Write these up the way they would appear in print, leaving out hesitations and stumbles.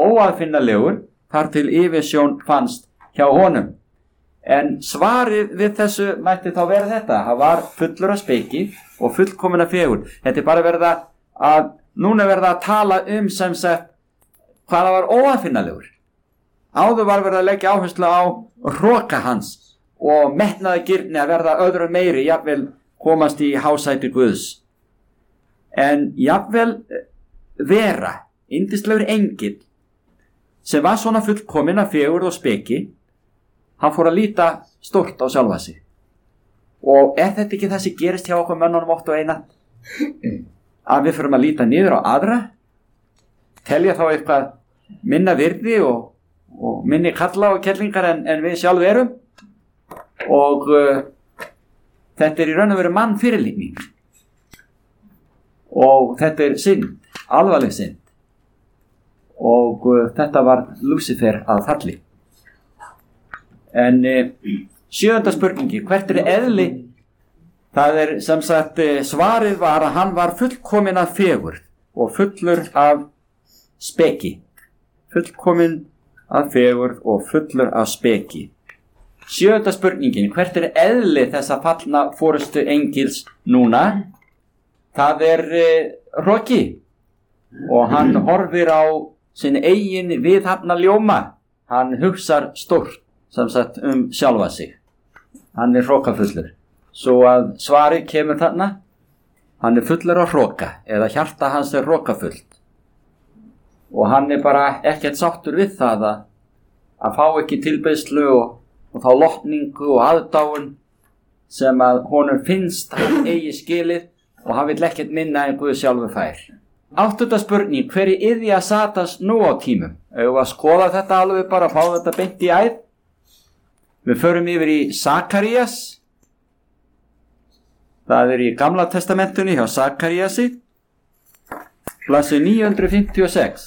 óaðfinnanlegur þar til yfirsjón fannst hjá honum. En svarið við þessu mætti þá vera þetta: hann var fullur af speki og fullkomin af fegurð. Þetta bara núna verða að tala sem sagt hvað það var óaðfinnanlegur. Áður var verið að leggja áherslu á hroka hans og metnaðargirni að verða öðru meiri, jafnvel komast í hásæti Guðs. En jafnvel vera, yndislegur engill, sem var svona fullkomin af fegurð og speki, hann fór að líta stórt á sjálfa sig. Og þetta ekki það sem gerist hjá okkur mönnunum oft og eina? Að við förum að líta niður á aðra, telja þá eitthvað minna virði og minni kalla og kellingar en við sjálf erum. Og þetta í raun og veru mannfyrirlitning. Og þetta synd, alvarleg synd. Og þetta var Lúsifer að falli. En 7. spurningi, hvert eðli? Það sem sagt, svarið var að hann var fullkomin af fegurð og fullur af speki. Fullkomin af fegurð og fullur af speki. 7. spurningin, hvert eðli þessa fallna forystu engils núna? Það hroki og hann horfir á sinn eigin viðhafna ljóma. Hann hugsar stórt sem sagt sjálfa sig. Hann hrokafullur. Svo að svarið kemur þarna: hann fullur af hroka, eða hjarta hans hrokafullt. Og hann bara ekkert sáttur við það að fá ekki tilbeiðslu og þá lotningu og aðdáun sem að honum finnst hann eigi skilið, og hann vill ekkert minna en Guð sjálfur fær. 8. spurning, hver iðja Satans nú á tímum? Ef við að skoða þetta alveg bara, fá þetta beint í æð. Við förum yfir í Sakarías. Það í Gamla testamentunni hjá Sakaríasi, blaðsíðu 956.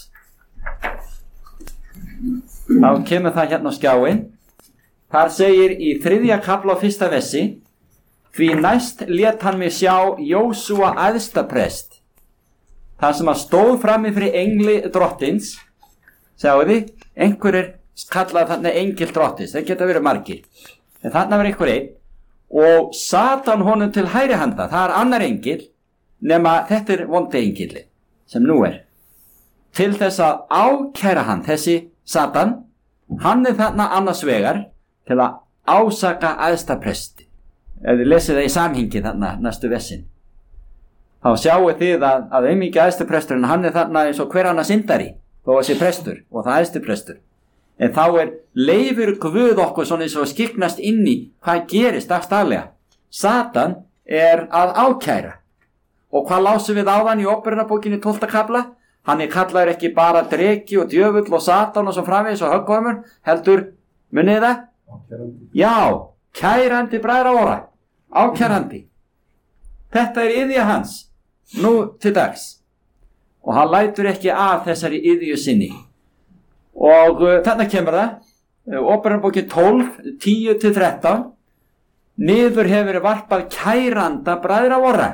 Þá kemur það hérna á skjáinn. Þar segir í 3. kafla á 1. versi: því næst lét hann mig sjá Jósúa æðstaprest, þar sem að stóð frammi fyrir engli drottins. Sjáu þið, einhverjir kallaði þarna engil drottins, það geta verið margir, en þarna var einhver einn, og Satan honum til hægri handa. Það annar engil, nema þetta vondi engilli sem nú til þess að ákæra hann. Þessi Satan, hann þarna annars vegar til að ásaka æðstapresti. Ef þið lesið það í samhengi þarna næstu versin, þá sjáu þið að einmikið æðstapresturinn, hann þarna eins og hver annar syndari, þó að sé prestur og það æðstaprestur. En þá leyfir Guð okkur svona eins og skiknast inn í hvað gerist dagstaglega. Satan að ákæra. Og hvað lásum við áðan í Óperunarbókinni 12. kafla? Hann kallaður ekki bara dreki og djöfull og Satan og svo framvegis og höggormur, heldur, munið það? Já, kærandi bræðra vora. Ákærandi. Þetta iðja hans nú til dags. Og hann lætur ekki af þessari iðju sinni. Og þarna kemur það, Óperunarbókin 12, 10-13. Niður hefur varpað kæranda bræðra vorra.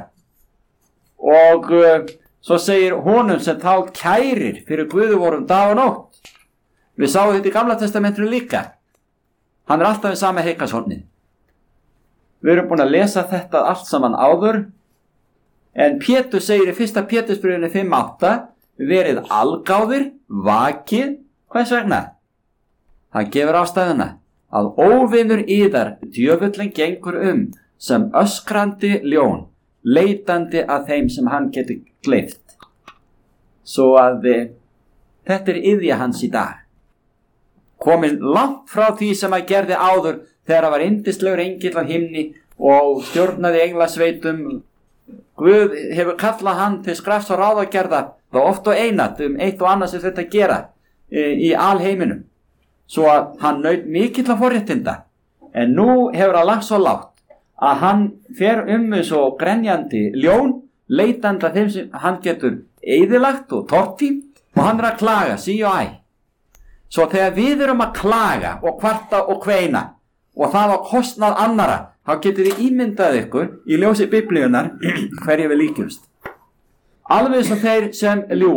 Og svo segir honum sem þá kærir fyrir Guði vorum dag og nótt. Við sáum þetta í Gamla testamentinu líka. Hann alltaf við sama heikashornið. Við erum búin að lesa þetta allt saman áður. En Pétur segir í 1. Pétursbréfinu 5:8: verið algáðir, vakið. Hvers vegna? Það gefur ástæðuna að óvinur yðar djöfullin gengur sem öskrandi ljón, leitandi að þeim sem hann getur gleypt. Svo að þetta iðja hans í dag. Komin langt frá því sem að gerði áður þegar það var yndislegur engill á himni og stjórnaði englasveitum. Guð hefur kallað hann til skrafs og ráðagerða, þá oft og einat eitt og annað sem þetta gera í alheiminum, svo að hann naut mikilla forréttinda. En nú hefur hann lagt svo lágt að hann fer svo grenjandi ljón, leitandi að þeim sem hann getur eyðilagt og tortímt, og hann að klaga sí og æ. Svo þegar við erum að klaga og kvarta og kveina, og það á kostnað annara, þá getur þið ímyndað ykkur í ljósi Biblíunnar hverju við líkjumst. Alveg svo þeir sem ljúga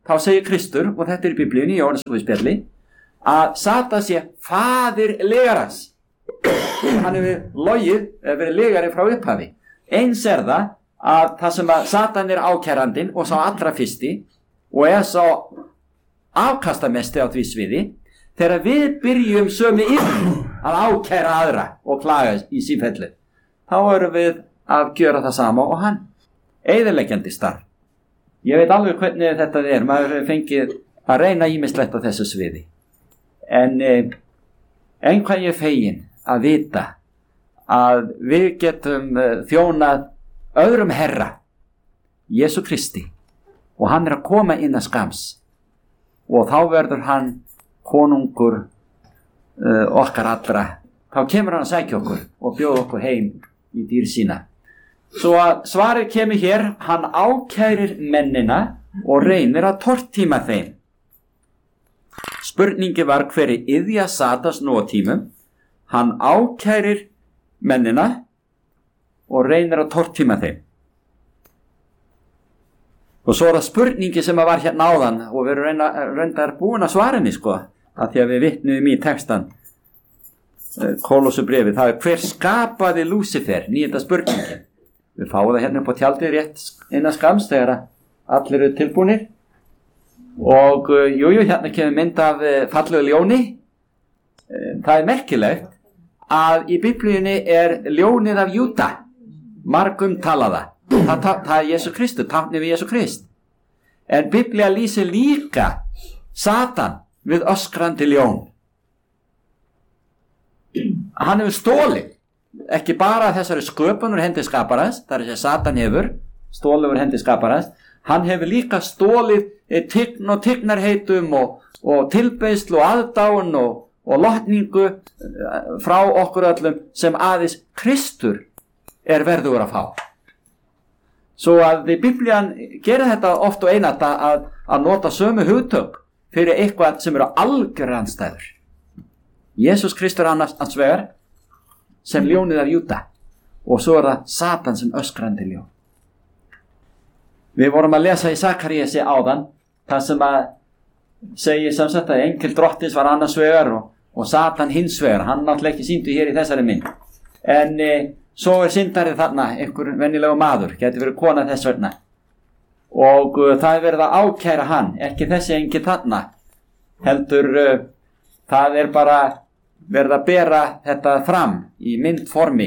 þá segir Kristur, og þetta í Biblíunni í Jóhannesarguðspjalli, að Satan sé faðir legarans. Hann hefur logið, verið legari frá upphafi. Eins það að það sem að Satan ákærandinn og sá allra fyrsti og sá afkastamesti á því sviði, þegar við byrjum sömu að ákæra aðra og klaga í sífellu, þá erum við að gera það sama og hann. Eyðileggjandi starf. Ég veit alveg hvernig þetta maður fengið að reyna ýmislegt á þessu sviði. En hvað ég fegin að vita að við getum þjónað öðrum herra, Jesú Kristi, og hann að koma inn að skams, og þá verður hann konungur okkar allra. Þá kemur hann að sækja okkur og bjóða okkur heim í dýr sína. Svo að svarið kemur hér, hann ákærir mennina og reynir að tortíma þeim. Spurningi var hver iðja Satans nú á tímum. Hann ákærir mennina og reynir að tortíma þeim. Og svo það spurningi sem var hérna áðan og við erum reyndar búin að svara henni, að því að við vitnuðum í textan Kólósubréfið, það hver skapaði Lúsifer, 9. spurningin. Við fáum það hérna upp á tjaldið rétt innan skams þegar allir eru tilbúnir. Og hérna kemur mynd af fallegu ljóni. Það merkilegt að í Biblíunni ljónið af Júda, margum talaða. Það Jesú Kristur, táknið við Jesú Krist. En Biblía lýsir líka Satan við öskrandi ljón. Hann hefur stólið, ekki bara þessari sköpun úr hendi skaparans, það að Satan hefur stólið úr hendi skaparans, hann hefur líka stólið tign og tignarheitum og tilbeiðslu og aðdáun og lotningu frá okkur öllum sem aðeins Kristur verður að fá. Svo að Biblían gerir þetta oft og einata að nota sömu hugtök fyrir eitthvað sem eru algjör andstæður. Jesús Kristur annars vegar sem ljónið af Júda og svo það Satan sem öskrandi ljón. Við vorum að lesa í Sakaríasi áðan það sem að segir sem sagt að engel drottins var annars vegar og Satan hins vegar. Hann náttúrulega ekki sýndu hér í þessari mynd. En svo syndarið þarna einhver venjulegu maður, getur verið kona þess vegna. Og það verið að ákæra hann, ekki þessi engel þarna. Heldur það bara verið að bera þetta fram í myndformi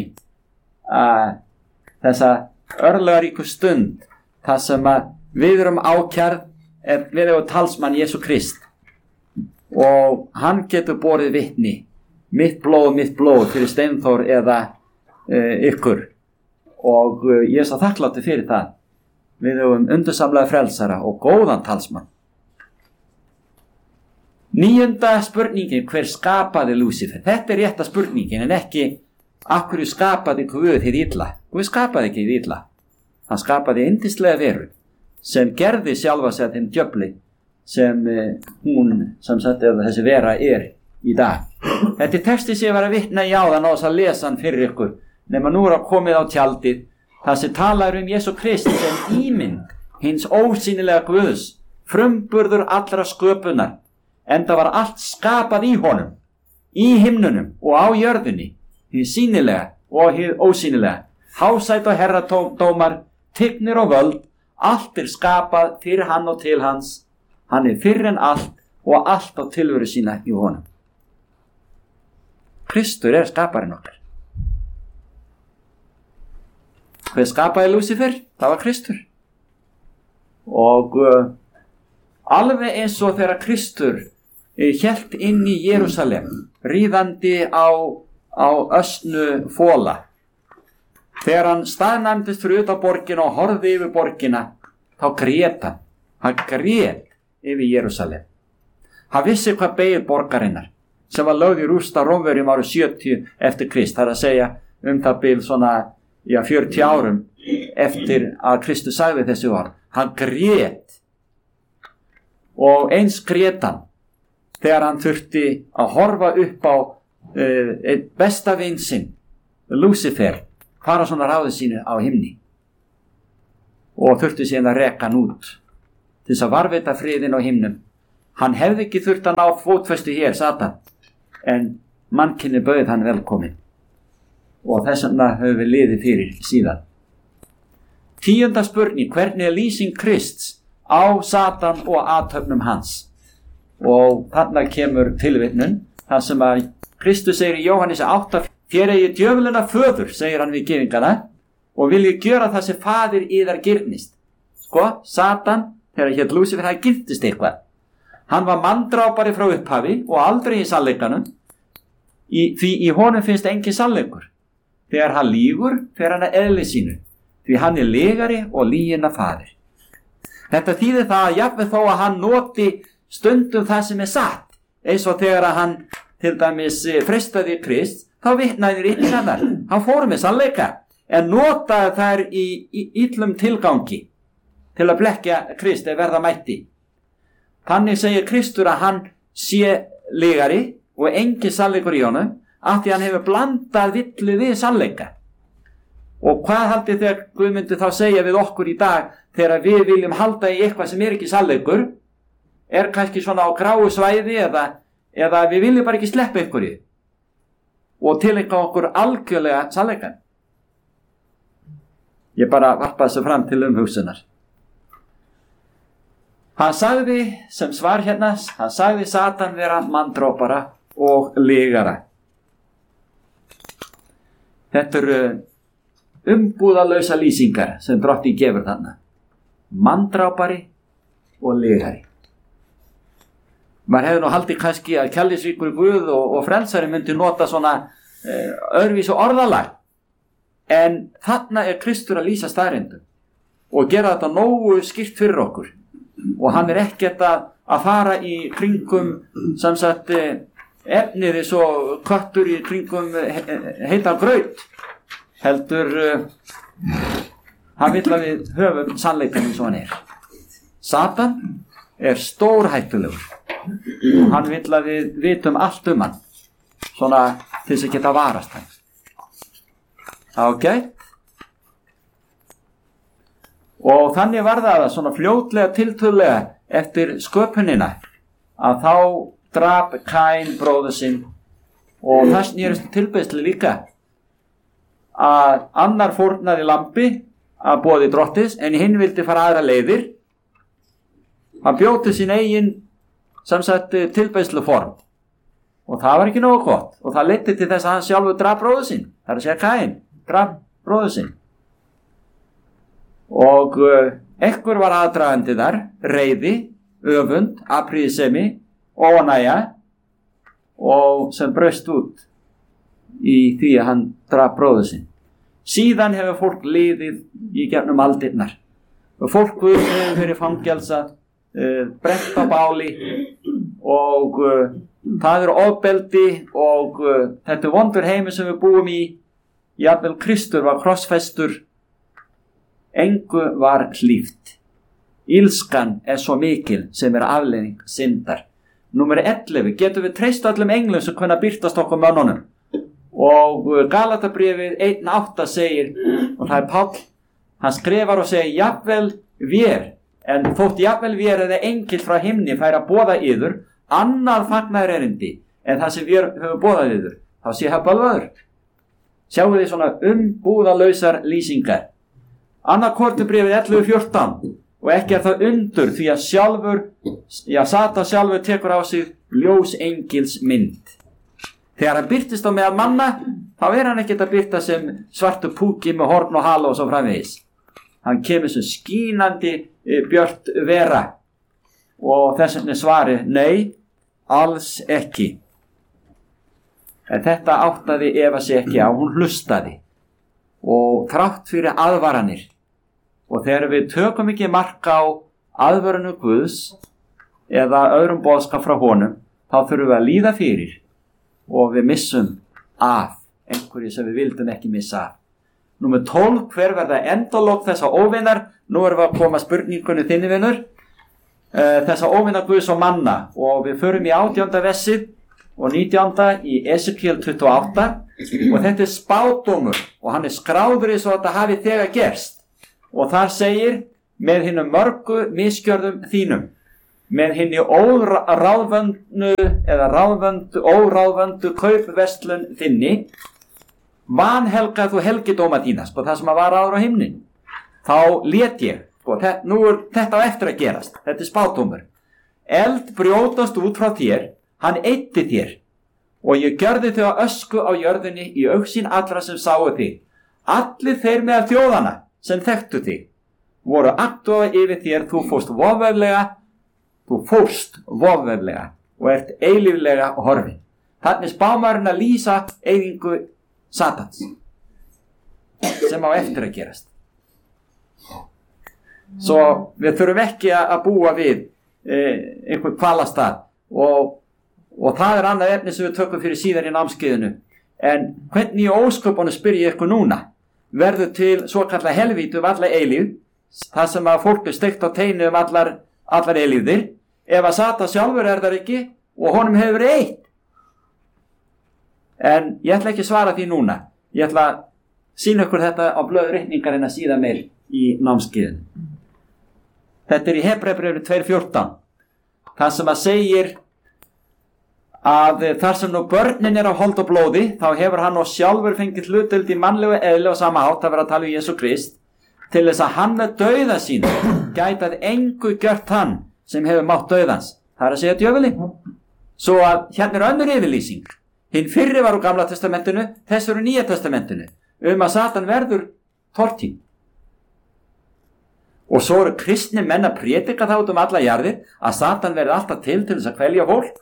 þessa örlagaríku stund þar sem að við erum ákærð við og talsmann Jesú Krist og hann getur borið vitni mitt blóð fyrir Steinþór eða ykkur og ég svo þakklátur fyrir það. Við höfum undursamlega frelsara og góðan talsmann. 9. spurningin, hver skapaði Lúsifer? Þetta rétta spurningin en ekki af hverju skapaði Guð hið illa. Guð skapaði ekki hið illa. Hann skapaði yndislega veru sem gerði sjálfa sig þeim djöfli sem hún sem sagt þessi vera í dag. Þetta texti sem ég var að vitna í áðan á þess að lesa hann fyrir ykkur nema nú að komið á tjaldið það sem talar Jesú Krist sem ímynd hins ósýnilega Guðs, frumburður allra sköpunar. Enda var allt skapað í honum, í himnunum og á jörðunni, hið sýnilega og hið ósýnilega, hásæt og herradómar, tignir og völd, allt skapað fyrir hann og til hans, hann fyrr en allt og allt á tilveru sína í honum. Kristur skaparinn okkar. Hver skapaði Lúsifer? Það var Kristur. Og alveg eins og þegar Kristur hélt inn í Jerúsalem ríðandi á ösnu fóla þegar hann staðnæmdist fyrir utan borgina og horfði yfir borgina þá grét hann grét yfir Jerúsalem. Hann vissi hvað beið borgarinnar sem var lögð í rúst af Rómverjum árið 70 eftir Krist, það að segja það bil svona 40 árum eftir að Kristus sagði þessi orð. Hann grét og eins grét hann þegar hann þurfti að horfa upp á besta vin sinn, Lúsifer, fara svona ráði sínu á himni og þurfti síðan að reka hann út til þess að varveita friðin á himnum. Hann hefði ekki þurft að ná fótfestu hér, Satan, en mannkynni bauð hann velkomin. Og þess vegna höfum við liðið fyrir síðan. 10. spurning, hvernig lýsing Krists á Satan og athöfnum hans? Og þarna kemur tilvitnun, þar sem að Kristus segir í Jóhannes 8, þér eigi djöfulina föður, segir hann við gyðingana, og vilji gjöra það sem faðir yðar girnist. Sko, Satan, þegar hét Lúsífer, það girntist eitthvað. Hann var manndrápari frá upphafi og aldrei í sannleikanum, því í honum finnst engin sannleikur. Þegar hann lýgur, fer hann að eðli sínu, því hann er legari og lygina faðir. Þetta þýðir það að jafnvel þó að hann noti stundum það sem er satt, eins og þegar að hann til dæmis freistaði Krist, þá vitnaði ritningarnar, hann fór með sannleika, en notaði þær í illum tilgangi til að blekkja Krist eða verða mætti. Þannig segir Kristur að hann sé legari og engin sannleikur í honum, af því hann hefur blandað villu við sannleika. Og hvað haldið þegar Guð myndi þá segja við okkur í dag, þegar við viljum halda í eitthvað sem er ekki sannleikur, er kannski svona á gráu svæði eða við viljum bara ekki sleppa ykkur í og tileinka okkur algjörlega sannleikan. Ég bara varpa þessu fram til umhugsunar. Hann sagði sem svar hérna, hann sagði Satan vera manndrápara og lygara. Þetta eru umbúðalausa lýsingar sem Drottinn gefur þarna. Manndrápari og lygari. Maður hefði nú haldið kannski að kærleiksríkur Guð og frelsari myndi nota svona öðruvísu orðalag. En þarna er Kristur að lýsa staðreyndum og gera þetta nógu skýrt fyrir okkur. Og hann er ekkert að fara í kringum samsagt efnið eins og köttur í kringum heitan graut. Heldur hann vill að við höfum sannleikanum eins og hann er. Satan er stórhættulegur og hann vill að við vitum allt um hann, svona til þess að geta varast hann. Ok? Og þannig var það að svona fljótlega tiltölulega eftir sköpunina að þá drap Kain bróður sinn, og það snerist tilbeiðslu líka að annar fórnaði lambi að boði Drottis, en hinn vildi fara aðra leiðir. Hann bjóti sín eigin samsagt tilbeiðsluform og það var ekki nógu gott, og það leiddi til þess að hann sjálfur drap bróður sinn. Það er að segja Kain drap bróður sinn. Og ekkur var aðdragandi þar, reiði, öfund, afbrýðisemi, óánægja, og sem braust út í því að hann drap bróður sinn. Síðan hefur fólk liðið í gegnum aldirnar og fólk hefur verið fangelsað, brennt á báli, og það er ofbeldi, og þetta er vondur heimur sem við búum í. Jafnvel Kristur var krossfestur, engu var hlíft. Ílskan er svo mikil sem er afleiðing syndar. Númer 11, getum við treyst öllum englum sem kunna birtast okkur mönnunum. Og Galatabréfið 1:8 segir, og það er Páll, hann skrifar og segir, jafnvel vér, en þótt jafnvel vér eða engill frá himni fær að boða yður annað fagnaðar erindi en það sem vér höfum boðað yður, þá sé það bölvaður. Sjáu þið svona umbúðalausar lýsingar. Annað Korintubréfið 11:14, og ekki er það undur því að Satan sjálfur tekur á sig ljós engils mynd. Þegar hann birtist á meðal manna, þá er hann ekkert að birta sem svartu púki með horn og hala og svo framvegis. Hann kemur sem skínandi björt vera, og þess vegna svarið nei, alls ekki. En þetta áttaði Eva sig ekki á, hún hlustaði og þrátt fyrir aðvaranir. Og þegar við tökum ekki marka á aðvörunu Guðs eða öðrum boðskap frá honum, þá þurfum við að líða fyrir og við missum af einhverju sem við vildum ekki missa af. Númer 12, hver verða endalok þessa óvinnar? Nú erum við að koma spurningunni þinni vinur, þessa óvinnar Guðs og manna, og við förum í 18. versið og 19. í Esekiel 28, og þetta er spádómur og hann er skráður eins og þetta hafi þegar gerst. Og þar segir, með hinnum mörgu misgjörðum þínum, með hinni óráðvöndu kaupverslun þinni, vanhelgað þú helgidóma þína, það sem var áður á himni. Þá lét ég, nú er þetta á eftir að gerast, þetta er spádómur. Eld brjótast út frá þér, hann eyddi þér, og ég gjörði þau að ösku á jörðinni í augsýn allra sem sáu þig. Allir þeir meðal þjóðana sem þekktu þig voru agndofa yfir þér, þú fórst vofveflega og ert eilíflega horfin. Þannig spámaðurinn að lýsa eyðingu Satans sem á eftir að gerast. Svo við þurfum ekki að búa við einhvern kvalastað og það er annað efni sem við tökum fyrir síðar í námskeiðinu. En hvernig í ósköpunum spyr ég ykkur núna, verður til svokallað helvíti alla eilífð, það sem að fólk er steikt á teinu allar eilífðir, ef að Satan sjálfur þar ekki og honum hefur verið eitt. En ég ætla ekki að svara því núna. Ég ætla að sýna ykkur þetta á blöðritningarinn að síðan meir í námskeiðinu. Þetta er í Hebreabréfinu 2:14. Það sem að segir að þar sem nú börnin er á hold og blóði, þá hefur hann og sjálfur fengið hlutdeild í mannlegu eðli og sama hátt, að vera að tala um Jesú Krist, til þess að hann með dauða sín gætað engu gjört hann sem hefur mátt dauðans. Það er að segja djöfuli. Svo að hérna er önnur yfirlýsing. Hinn fyrri var úr Gamla testamentinu, þess eru Nýja testamentinu, að Satan verður tortíð. Og svo eru kristni menn að prédika það út alla jarðir að Satan verði alltaf til þess að kvelja fólk.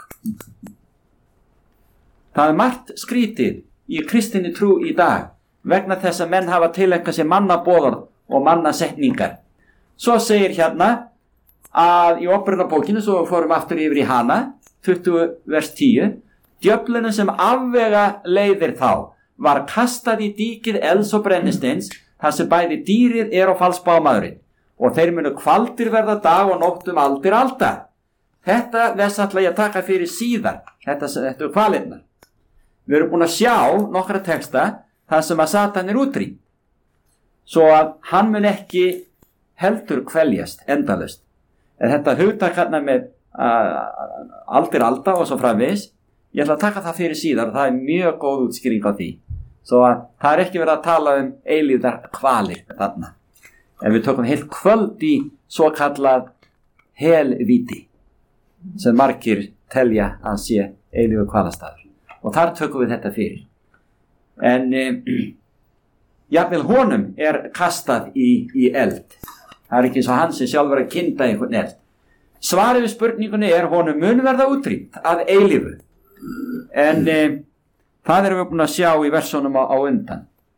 Það er margt skrítið í kristinni trú í dag vegna þess að menn hafa tileinkað sér mannaboðorð og mannasetningar. Svo segir hérna að í Opinberunarbókinu, svo fórum aftur yfir í hana, 20 vers 10, djöflunum sem afvega leiðir þá var kastað í díkið elds og brennisteins, þar sem bæði dýrið og falsspámaðurinn, og þeir munu kvaldir verða dag og nótt aldir aldar. Þetta þess ætla ég að taka fyrir síðar, þetta er kvalirnar. Við erum búin að sjá nokkra texta þar sem að Satan er útrýmt, svo að hann mun ekki heldur kveljast endalaust. En þetta hugtak hérna með aldir alda og svo framvegis, ég ætla að taka það fyrir síðar og það er mjög góð útskýring á því. Svo að það er ekki verið að tala um eilífðar kvalir þarna. En við tökum heilt kvöld í svo kallað helvíti sem margir telja að sé eilífur kvalastaður. Og þar tökum við þetta fyrir. En jafnvel honum er kastað í eld. Það er ekki eins og hann sem sjálfur að kynda einhvern eld. Svarið við spurningunni honum mun verða útrýmt að eilífu. En það erum við búin að sjá í versunum á undan.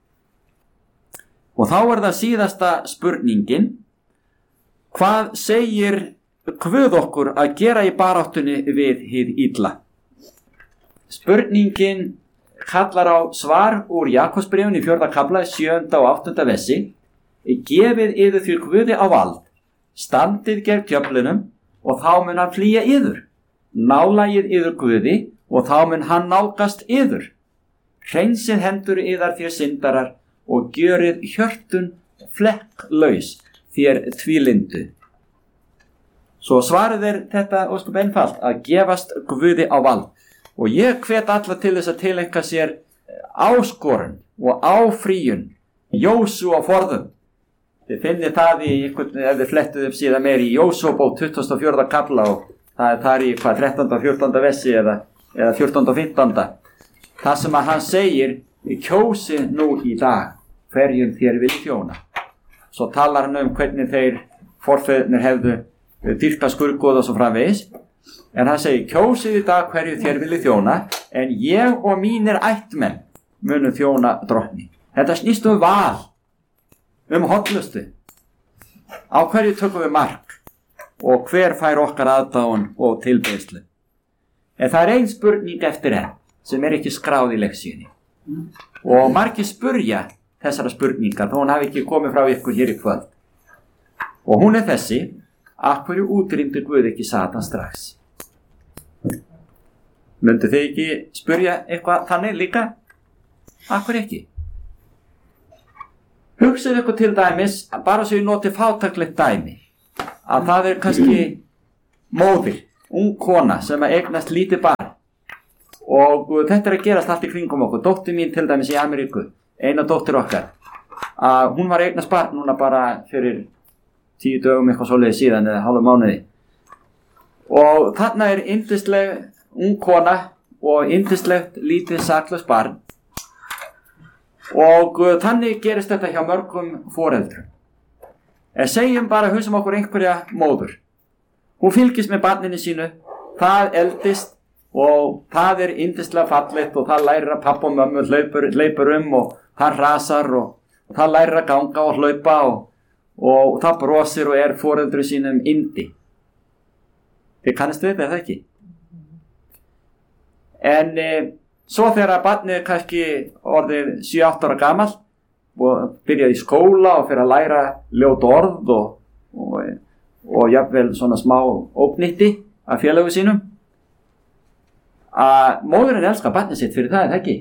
Og þá er það síðasta spurningin. Hvað segir Guð okkur að gera í baráttunni við hið illa? Spurningin kallar á svar úr Jakobsbréfinu í 4. kafla, 7. og 8. versi. Gefið yður því Guði á vald, standið gegn djöflunum og þá mun hann flýja yður. Nálagið yður Guði og þá mun hann nálgast yður. Hreinsið hendur yðar þér syndarar og gjörið hjörtun flekklaus þér tvílindu. Svo svarið þetta ósköp einfalt, að gefast Guði á vald. Og ég hvet alla til þess að tileinka sér áskorun og áfríun Jósúa forðum. Þið finnið það í einhvern, ef þið flettuð upp síðan meir í Jósúabók 24. kafla og það er þar í 13. og 14. versi eða 14. og 15. Það sem að hann segir, kjósi nú í dag hverjum þér vil þjóna. Svo talar hann hvernig þeir forfeðurnir hefðu dýrka skurðgoð og svo framvegis. En hann segir, kjósið í dag hverju þér vilji þjóna, en ég og mínir ættmenn munu þjóna drottni. Þetta snýst val, hollustu. Á hverju tökum við mark og hver fær okkar aðdáun og tilbeiðslu. En það er ein spurning eftir sem er ekki skráð í leksíunni. Og margir spurja þessara spurningar, þó hún hafi ekki komið frá ykkur hér í kvöld. Og hún er þessi, af hverju útrýmdi Guð ekki Satan strax? Myndu þið ekki spyrja eitthvað þannig líka? Af hverju ekki? hugsið ykkur til dæmis, bara svo ég noti fátæklegt dæmi, að það kannski móðir, ung kona sem að eignast lítið barn og þetta að gerast allt í kringum okkur. Dóttir mín til dæmis í Ameríku, eina dóttir okkar, að hún var eignast barn núna bara fyrir 10 dögum eitthvað svoleiðis síðan eða hálfum mánuði og þarna yndisleg ung kona og yndislegt lítið saklaust barn og þannig gerist þetta hjá mörgum foreldrum. En segjum bara, hugsaum okkur einhverja móður. Hún fylgist með barninu sínu, það eldist og það yndislega fallegt og það lærir að pappa og mömmu hleypur og það rasar og það lærir að ganga og hlaupa og það brosir og foreldru sínum yndi. Þið kannast við þetta ekki? En svo þegar barnið kannski orðið 7-8 ára gamalt og byrjaði í skóla og fyrir að læra ljót orð og jafnvel svona smá ógnýtti af félögum sínum, að móðurinn elskar barnið sitt fyrir það, ekki?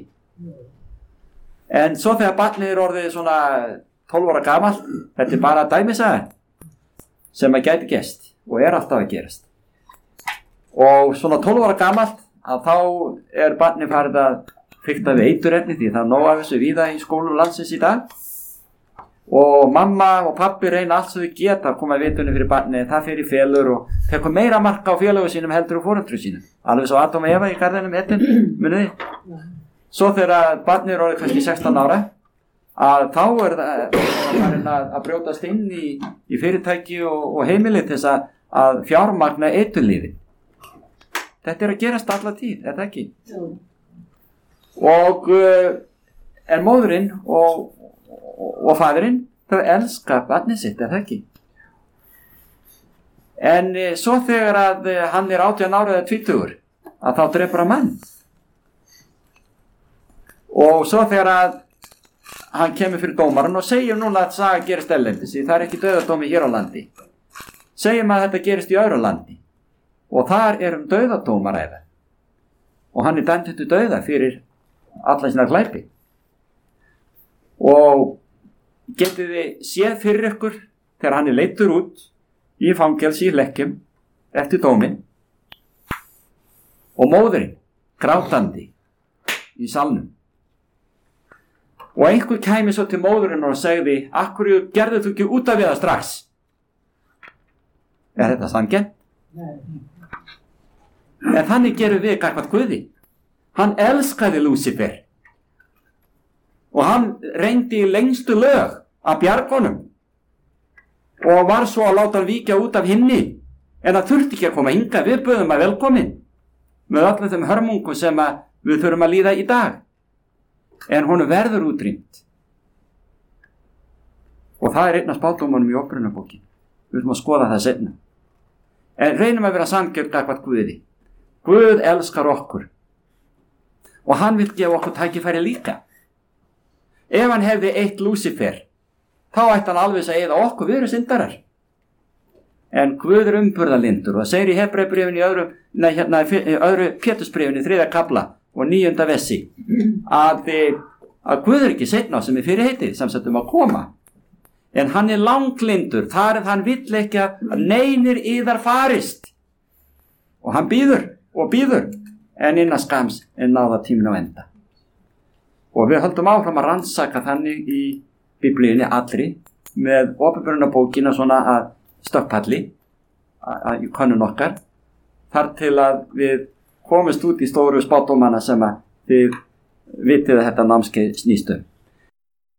En svo þegar barnið orðið svona 12 ára gamalt, þetta bara dæmisaga sem að gæti gerst og alltaf að gerast. Og svona 12 ára gamalt, að þá barnið farið að fikta við eiturefni því það nóg af þessu víða í skólum landsins í dag og mamma og pappi reyna allt sem þau geta að koma vitunni fyrir barnið, það fyrir felur og tekur meira marka á félögum sínum heldur og foreldrum sínum, alveg svo Adam og Eva í garðinum Eden, munið þið. Svo þegar barnið orðið kannski 16 ára að þá það farin að brjótast inn í fyrirtæki og heimili til þess að fjármagna eiturlífið. Þetta að gerast alla tíð, það ekki? Og en móðurinn og faðurinn, þau elska barnið sitt, það ekki? En svo þegar að hann 18 ára eða 20, að þá drepur hann mann. Og svo þegar að hann kemur fyrir dómaran og segjum núna að saga gerist erlendis, það ekki dauðadómi hér á landi. Segjum að þetta gerist í öðru landi. Og þar dauðadóm að ræða og hann dæmdur til dauða fyrir alla sína glæpi og getið þið séð fyrir ykkur þegar hann leiddur út í fangelsi í Lekkjum eftir dóminn og móðurinn grátandi í salnum og einhver kæmi svo til móðurinn og segði: "Af hverju gerðir þú ekki út af við það strax?" Þetta sanngjarnt? Nei. En þannig gerum við gagnvart Guði. Hann elskaði Lúsífer og hann reyndi í lengstu lög að bjarga honum og var svo að láta hann víkja út af himni en það þurfti ekki að koma hingað. Við böðum að velkomin með öllum þeim hörmungum sem við þurfum að líða í dag, en honum verður útrýmt og það einn af spádómunum í Upprunabókinni. Við þurfum að skoða það seinna, en reynum að vera sanngjörn gagnvart Guði. Guð elskar okkur og hann vil gefa okkur tækifæri líka. Ef hann hefði eitt Lúsífer, þá ætti hann alveg að eyða okkur, við erum syndarar. En Guð umburðarlyndur og það segir í Hebreubréfinu í öðru Pétursbréfinu 3. kafla og 9. versi að Guð ekki seinna sem fyrir heitið sem settum að koma. En hann langlyndur, þar hann vill ekki að neinir yðar farist. Og hann býður og býður, en innan skams náða tíminn á enda. Og við höldum áfram að rannsaka þannig í Biblíunni allri með Upprunabókina svona að stökkpalli í könnun okkar, þar til að við komumst út í stóru spádómana sem að þið vitið að þetta námskeið snýst um.